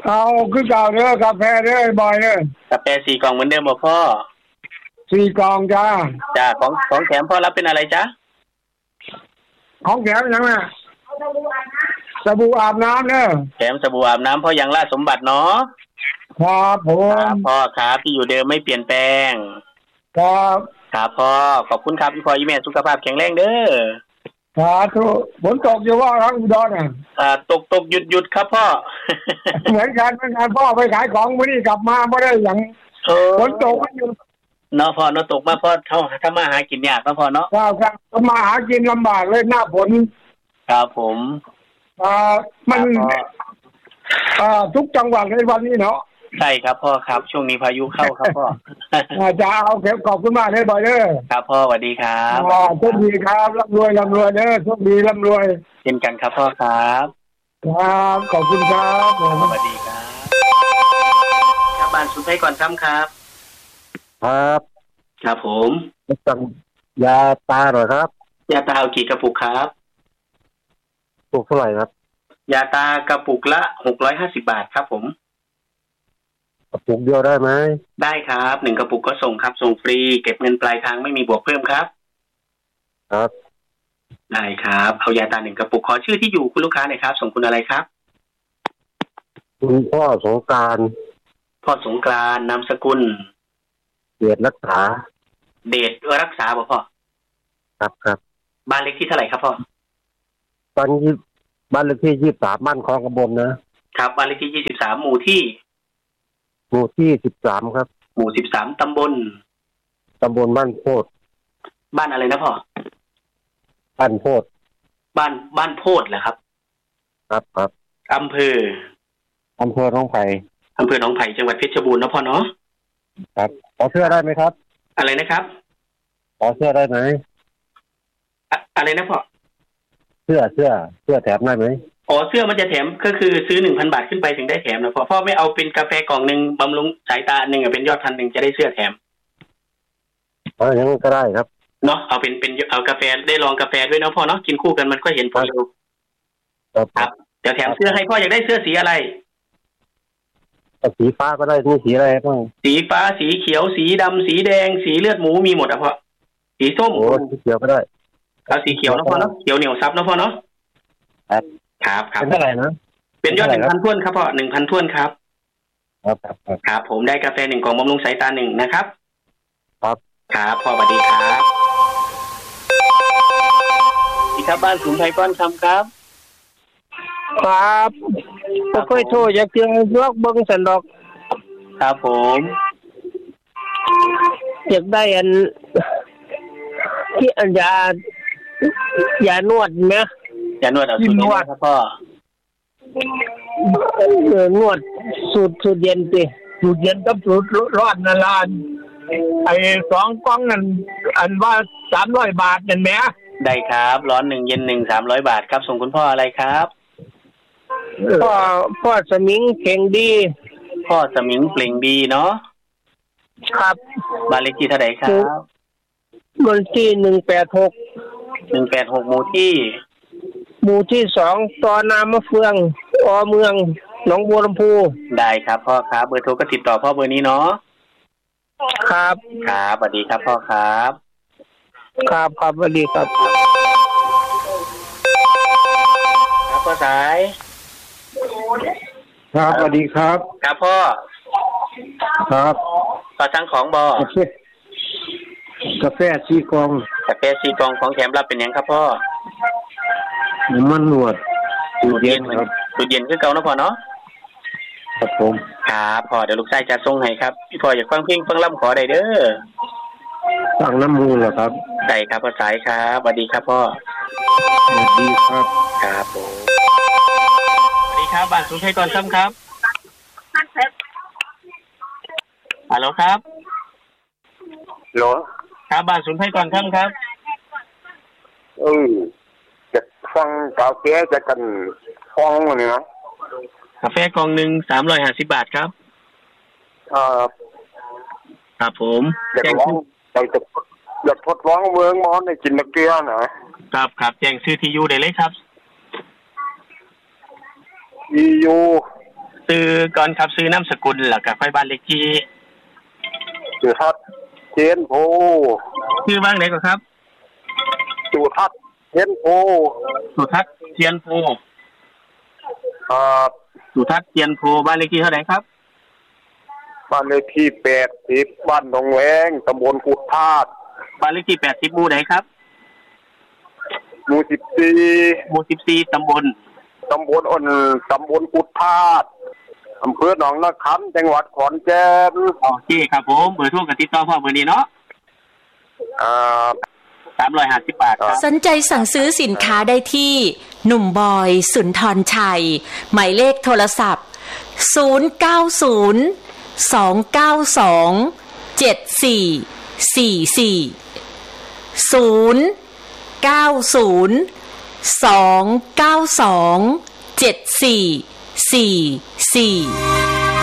เอาคือเก่าเด้อกาแฟเด้อบอยเด้อกาแฟ4 กล่องเหมือนเดิมบ่พ่อ 4 กล่องจ้าของแถมพ่อรับเป็นอะไรจ๊ะของแถมยังไงสบู่อาบน้ำเด้อแถมสบู่อาบน้ำพ่อยังล่าสมบัติเนาะครับผมพ่อครับที่อยู่เดิมไม่เปลี่ยนแปลงครับพ่อขอบคุณครับพี่พ่อยี่แม่สุขภาพแข็งแรงเด้อสาธุฝนตกอยู่ว่าทางอุดรตกหยุดครับพ่อเหมือนกันพ่อไปขายของมื้อนี้กลับมาไม่ได้อย่างฝนตกมันอยู่เนาะพ่อเนาะตกมาพ่อถ้ามาหากินยากนะพ่อเนาะครับมาหากินลำบากเลยหน้าฝนครับผมมันทุกจังหวัดในวันนี้เนาะใช่ครับพ่อครับช่วงนี้พายุเข้าครับพ่อจะเอาขอบคุณมากเลยบอยเด้อครับพ่อสวัสดีครับโชคดีครับร่ำรวยเด้อโชคดีร่ำรวยเช่นกันครับพ่อครับครับขอบคุณครับสวัสดีครับชาวบ้านสุนทรก่อนครับครับผมสั่งยาตาหน่อยครับยาตาเอากี่กระปุกครับปุกเท่าไหร่ครับยาตากระปุกละ650 บาทครับผมกระปุกเดียวได้ไหมได้ครับ1 กระปุกก็ส่งครับส่งฟรีเก็บเงินปลายทางไม่มีบวกเพิ่มครับได้ครับเอายาตา1 กระปุกขอชื่อที่อยู่คุณลูกค้าหน่อยครับส่งคุณอะไรครับคุณพ่อสงกรานต์นามสกุลเดชรักษาบ่พ่อครับบ้านเลขที่เท่าไหร่ครับพ่อบ้านเลขที่23บ้านคลองกระบนนะครับบ้านเลขที่23หมู่ที่ 13ครับหมู่13ตำบลบ้านโพธิ์บ้านอะไรนะพ่อบ้านโพธิ์บ้านโพธิ์เหรอครับครับอำเภอหนองไผ่จังหวัดเพชรบูรณ์นะพ่อเนาะครับขอเสื้อได้ไหมครับอะไรนะครับขอเสื้อได้ไหมอะไรนะพ่อเสื้อแถมได้ไหมเสื้อมันจะแถมก็คือซื้อ 1,000 บาทขึ้นไปถึงได้แถมนะพ่อไม่เอาเป็นกาแฟกล่องนึงบำรุงสายตา1เป็นยอด1,000จะได้เสื้อแถมอย่างนั้นก็ได้ครับเนาะเอาเป็นเอากาแฟได้ลองกาแฟด้วยนะพ่อเนาะกินคู่กันมันก็เห็นผลเร็วครับเดี๋ยวแถมเสื้อให้พ่ออยากได้เสื้อสีอะไรสีฟ้าก็ได้มีสีอะไรบ้างสีฟ้าสีเขียวสีดำสีแดงสีเลือดหมูมีหมดอ่ะพ่อสีส้มสีเขียวก็ได้เอาสีเขียวนะพ่อเนาะเขียวเหนียวซับนะพ่อเนาะครับเป็นเท่าไหร่นะเป็นยอด 1,000 ถ้วนครับพ่อ 1,000 ถ้วนครับครับผมได้กาแฟ1 กล่องบำรุงสายตา1นะครับครับพ่อสวัสดีครับที่ครับบ้านสุนทรป้อนคำครับก็ค่อยโทรอยากเจอลอกเบิ้งสันดอกครับผมอยากได้ที่ยานวดไหมยานวดเอาสูตรนี้ครับพ่อนวดสูตรเย็นสิสูตรเย็นกับสูตรร้อนนั่นล่ะ2 กล่องนั่นอันว่า300 บาทนั่นแหมได้ครับร้อน1เย็น1 300 บาทครับส่งคุณพ่ออะไรครับพ่อสมิงเก่งดีพ่อสมิงเปล่งดีเนาะครับบ้านเลขที่เท่าไหร่ครับบ้านเลขที่ 186หมู่ที่ 2ตอนามะเฟืองเมืองหนองบัวลำพูได้ครับพ่อครับเบอร์โทรก็ติดต่อพ่อเบอร์นี้เนาะครับสวัสดีครับพ่อครับครับสวัสดีครับพ่อสายครับสวัสดีครับครับพ่อครับต่อสั่งของบ่กาแฟ4 กล่องของแถมรับเป็นยังครับพ่อน้ำมันนวดสูตรเย็นครับสูตรเย็นคือเก่านะพ่อเนาะครับผมครับพ่อเดี๋ยวลูกชายจะส่งให้ครับพี่พ่ออยากฟังเพลงฟังล่ำขอได้เด้อสั่งน้ำมูลเหรอครับได้ครับพ่อสายครับสวัสดีครับพ่อสวัสดีครับผมสวัสดีครับบ้านสุนทรก่อนครับฮัลโหลครับฮัลโหลครับบ้านสุนทรก่อนครับจะฟังกาแฟจะกันฟังเลยนะกาแฟกล่องนึง350 บาทครับครับผมอยากทดลองเมืองมอนในกินตะเกียร์นะครับแจ้งชื่อที่อยู่ได้เลยครับที่อยู่ซื้อก่อนครับซื้อนามสกุลแล้วก็ค่อยบ้านเลขที่สุทัศน์เทียนโพชื่อบ้างไหนก่อนครับสุทัศน์เทียนโพสุทัศน์เทียนโพสุทัศน์เทียนโพบ้านเลขที่เท่าไหร่ครับบ้านเลขที่80บ้านหนองแวงตำบลกุดธาตุบ้านเลขที่80หมู่ไหนครับหมู่14ตำบลกุดธาตุอำเภอหนองนาคำจังหวัดขอนแก่นโอเคครับผมเบอร์โทรกับติดต่อพ่อเบอร์นี้เนาะ350 บาทสนใจสั่งซื้อสินค้าได้ที่หนุ่มบอยสุนทรชัยหมายเลขโทรศัพท์090-292-7444 090-292-7444